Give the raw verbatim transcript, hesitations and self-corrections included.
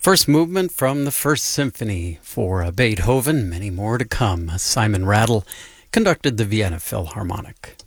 First movement from the First Symphony for Beethoven, many more to come. Simon Rattle conducted the Vienna Philharmonic.